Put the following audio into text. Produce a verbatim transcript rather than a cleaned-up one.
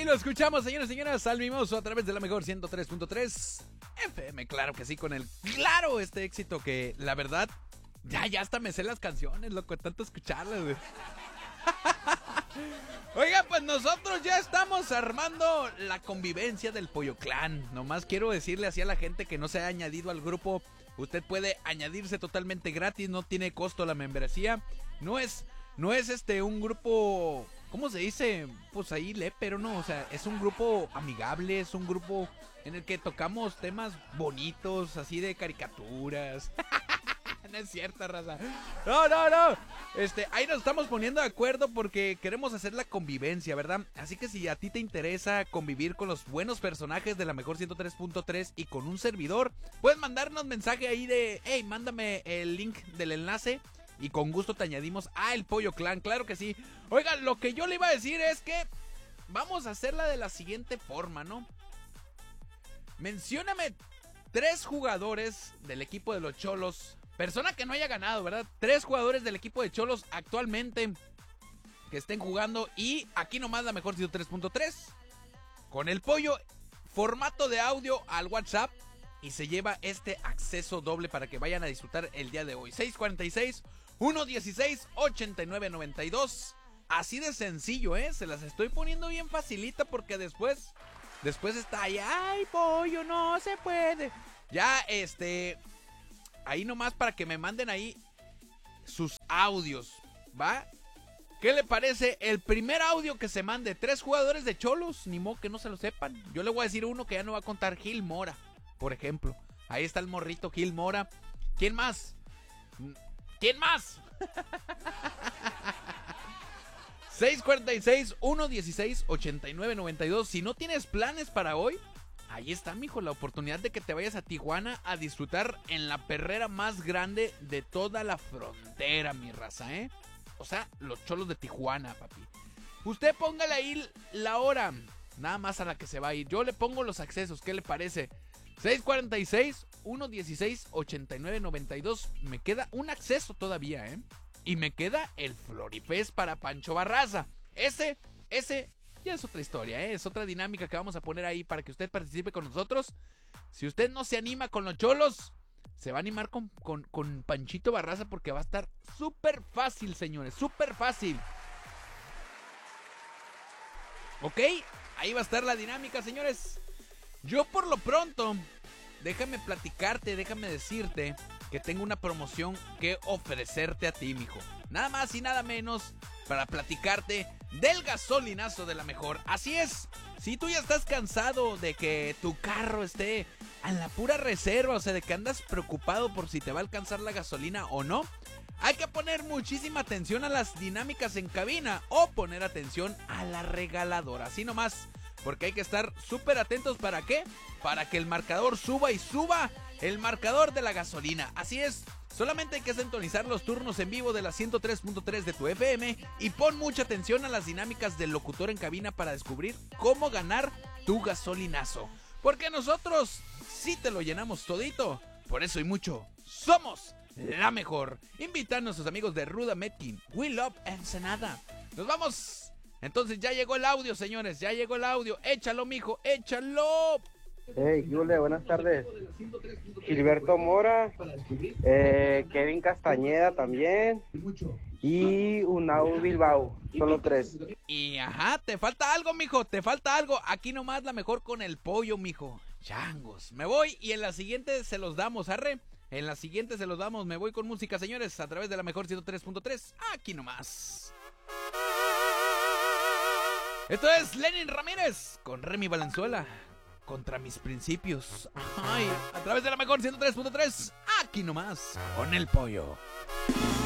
lo escuchamos, señores y señoras, al Mimoso a través de la mejor ciento tres punto tres F M. Claro que sí, con el claro este éxito que, la verdad, ya, ya hasta me sé las canciones, loco, de tanto escucharlas, güey. Oiga, pues nosotros ya estamos armando la convivencia del Pollo Clan. Nomás quiero decirle así a la gente que no se ha añadido al grupo. Usted puede añadirse totalmente gratis, no tiene costo la membresía. No es, no es este un grupo, ¿cómo se dice? Pues ahí le, pero no, o sea, es un grupo amigable, es un grupo en el que tocamos temas bonitos, así de caricaturas. No es cierto, raza. No, no, no. Este, ahí nos estamos poniendo de acuerdo porque queremos hacer la convivencia, ¿verdad? Así que si a ti te interesa convivir con los buenos personajes de la mejor ciento tres punto tres y con un servidor, puedes mandarnos mensaje ahí de, hey, mándame el link del enlace y con gusto te añadimos a El Pollo Clan, claro que sí. Oiga, lo que yo le iba a decir es que vamos a hacerla de la siguiente forma, ¿no? Mencióname tres jugadores del equipo de los Cholos. Persona que no haya ganado, ¿verdad? Tres jugadores del equipo de Cholos actualmente que estén jugando. Y aquí nomás la mejor ciento tres punto tres. Con el pollo, formato de audio al WhatsApp. Y se lleva este acceso doble para que vayan a disfrutar el día de hoy. seis cuatro seis, uno uno seis, ocho nueve nueve dos. Así de sencillo, ¿eh? Se las estoy poniendo bien facilita porque después... Después está ahí, ay, pollo, no se puede. Ya, este... Ahí nomás para que me manden ahí sus audios, ¿va? ¿Qué le parece? El primer audio que se mande, tres jugadores de Cholos, ni modo que no se lo sepan. Yo le voy a decir uno que ya no va a contar, Gil Mora, por ejemplo. Ahí está el morrito Gil Mora. ¿Quién más? ¿Quién más? seis cuatro seis, uno uno seis, ocho nueve nueve dos. Si no tienes planes para hoy, ahí está, mijo, la oportunidad de que te vayas a Tijuana a disfrutar en la perrera más grande de toda la frontera, mi raza, ¿eh? O sea, los Cholos de Tijuana, papi. Usted póngale ahí la hora, nada más a la que se va a ir. Yo le pongo los accesos, ¿qué le parece? seis cuatro seis, uno uno seis, ocho nueve nueve dos. Me queda un acceso todavía, ¿eh? Y me queda el Florifest para Pancho Barraza. Ese, ese... ya es otra historia, ¿eh? Es otra dinámica que vamos a poner ahí para que usted participe con nosotros. Si usted no se anima con los Cholos, se va a animar con, con, con Panchito Barraza porque va a estar súper fácil, señores, súper fácil. Ok, ahí va a estar la dinámica, señores. Yo por lo pronto, déjame platicarte, déjame decirte que tengo una promoción que ofrecerte a ti, mijo. Nada más y nada menos para platicarte del gasolinazo de la mejor. Así es, si tú ya estás cansado de que tu carro esté en la pura reserva, o sea, de que andas preocupado por si te va a alcanzar la gasolina o no, hay que poner muchísima atención a las dinámicas en cabina o poner atención a la regaladora. Así nomás, porque hay que estar súper atentos. ¿Para qué? Para que el marcador suba y suba el marcador de la gasolina. Así es. Solamente hay que sintonizar los turnos en vivo de la ciento tres punto tres de tu F M y pon mucha atención a las dinámicas del locutor en cabina para descubrir cómo ganar tu gasolinazo. Porque nosotros sí te lo llenamos todito. Por eso y mucho, somos la mejor. Invitan a nuestros amigos de Ruda Metkin, We Love Ensenada. Nos vamos. Entonces ya llegó el audio, señores, ya llegó el audio. Échalo, mijo, échalo. Hey, Julia, buenas tardes. Gilberto Mora, eh, Kevin Castañeda también y Unau Bilbao, solo tres. Y ajá, te falta algo, mijo, te falta algo. Aquí nomás la mejor con el pollo, mijo. Changos, me voy y en la siguiente se los damos, arre. En la siguiente se los damos, me voy con música, señores, a través de la mejor ciento tres punto tres. Aquí nomás. Esto es Lenin Ramírez con Remy Valenzuela. Contra mis principios. Ay, a través de la mejor ciento tres punto tres. Aquí nomás. Con el pollo.